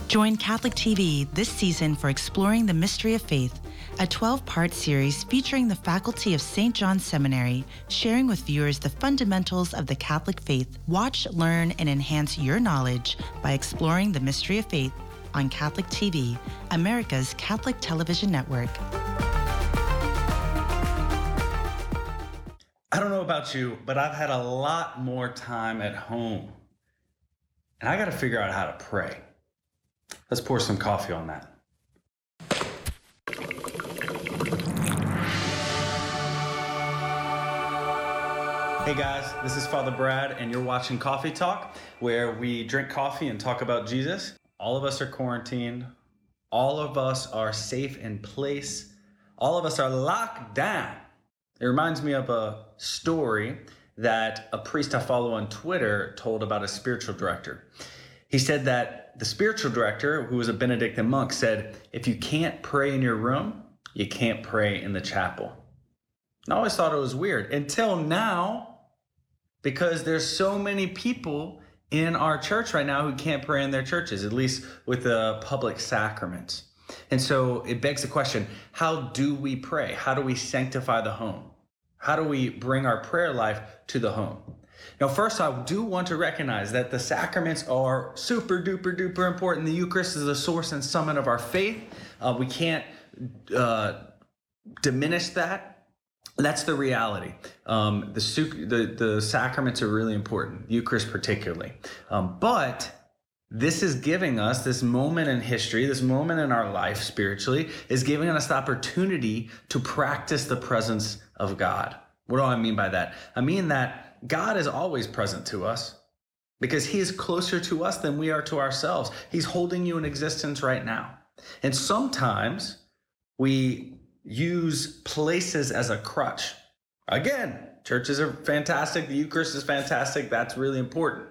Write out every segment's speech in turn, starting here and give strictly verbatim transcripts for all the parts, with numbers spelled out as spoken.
Join Catholic T V this season for Exploring the Mystery of Faith, a twelve-part series featuring the faculty of Saint John's Seminary, sharing with viewers the fundamentals of the Catholic faith. Watch, learn, and enhance your knowledge by exploring the mystery of faith on Catholic T V, America's Catholic television network. I don't know about you, but I've had a lot more time at home, and I got to figure out how to pray. Let's pour some coffee on that. Hey guys, this is Father Brad, and you're watching Coffee Talk, where we drink coffee and talk about Jesus. All of us are quarantined. All of us are safe in place. All of us are locked down. It reminds me of a story that a priest I follow on Twitter told about a spiritual director. He said that the spiritual director, who was a Benedictine monk, said, if you can't pray in your room, you can't pray in the chapel. And I always thought it was weird until now, because there's so many people in our church right now who can't pray in their churches, at least with the public sacraments. And so it begs the question, how do we pray? How do we sanctify the home? How do we bring our prayer life to the home? Now, first, I do want to recognize that the sacraments are super duper duper important. The Eucharist is the source and summit of our faith. Uh, we can't uh, diminish that. That's the reality. Um, the, the, the sacraments are really important, the Eucharist particularly. Um, but this is giving us, this moment in history, this moment in our life spiritually, is giving us the opportunity to practice the presence of God. What do I mean by that? I mean that God is always present to us because he is closer to us than we are to ourselves. He's holding you in existence right now. And sometimes we use places as a crutch. Again, churches are fantastic. The Eucharist is fantastic. That's really important.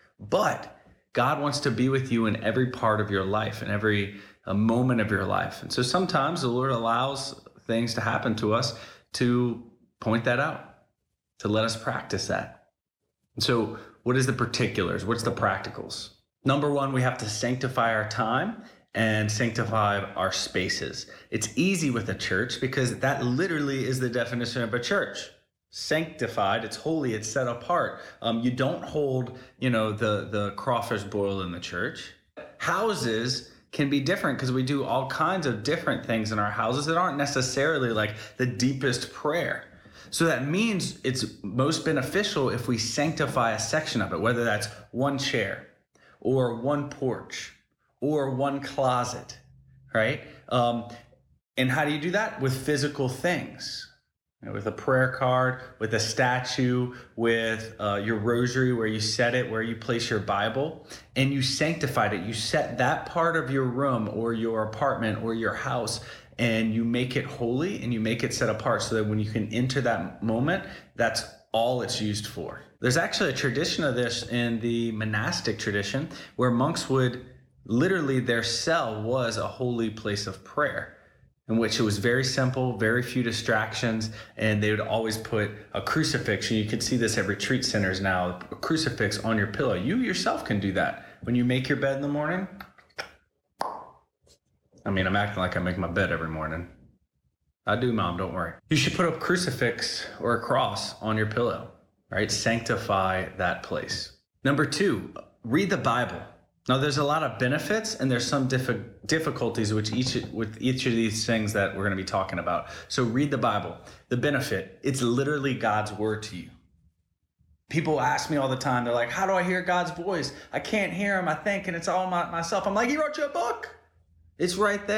But God wants to be with you in every part of your life, in every uh, moment of your life. And so sometimes the Lord allows things to happen to us to point that out, to let us practice that. And so what is the particulars? What's the practicals? Number one, we have to sanctify our time and sanctify our spaces. It's easy with a church because that literally is the definition of a church. Sanctified, it's holy, it's set apart. Um, you don't hold, you know, the, the crawfish boil in the church. Houses can be different because we do all kinds of different things in our houses that aren't necessarily like the deepest prayer. So that means it's most beneficial if we sanctify a section of it, whether that's one chair or one porch or one closet, right? Um, and how do you do that? With physical things, you know, with a prayer card, with a statue, with uh, your rosary where you set it, where you place your Bible, and you sanctified it. You set that part of your room or your apartment or your house, and you make it holy and you make it set apart so that when you can enter that moment, that's all it's used for. There's actually a tradition of this in the monastic tradition where monks would literally, their cell was a holy place of prayer, in which it was very simple, very few distractions, and they would always put a crucifix, and you can see this at retreat centers now, a crucifix on your pillow. You yourself can do that. When you make your bed in the morning, I mean, I'm acting like I make my bed every morning. I do, Mom, don't worry. You should put a crucifix or a cross on your pillow, right? Sanctify that place. Number two, read the Bible. Now, there's a lot of benefits and there's some diffi- difficulties with each, with each of these things that we're going to be talking about. So read the Bible. The benefit, it's literally God's word to you. People ask me all the time, they're like, how do I hear God's voice? I can't hear him, I think, and it's all my, myself. I'm like, he wrote you a book. It's right there.